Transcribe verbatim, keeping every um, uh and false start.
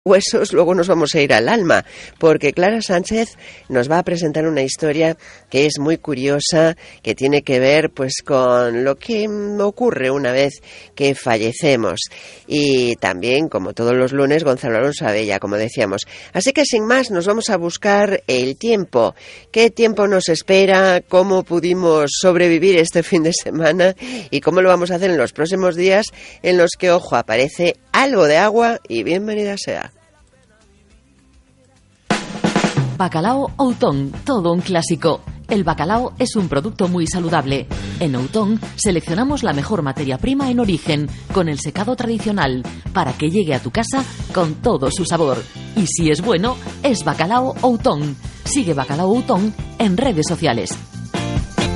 huesos, luego nos vamos a ir al alma, porque Clara Sánchez nos va a presentar una historia que es muy curiosa, que tiene que ver pues con lo que ocurre una vez que fallecemos. Y también, como todos los lunes, Gonzalo Alonso Abella, como decíamos. Así que sin más, nos vamos a buscar el tiempo. ¿Qué tiempo nos espera? ¿Cómo pudimos sobrevivir este fin de semana? ¿Y cómo lo vamos a hacer en los próximos días en los que, ojo, aparece algo de agua? Y bienvenida sea. Bacalao Outón, todo un clásico. El bacalao es un producto muy saludable. En Outón seleccionamos la mejor materia prima en origen, con el secado tradicional, para que llegue a tu casa con todo su sabor. Y si es bueno, es Bacalao Outón. Sigue Bacalao Outón en redes sociales.